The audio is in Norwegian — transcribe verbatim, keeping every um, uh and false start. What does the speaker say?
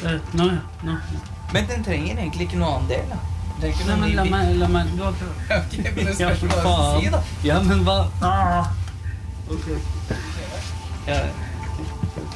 Nå, ja. Nå. Men den trenger egentlig ikke noe annen del, da. Nei, men la meg, la meg, du har prøvd. Ok, men det spørs hva du sier, da. Ja, men hva? Ah. Ok. Ja.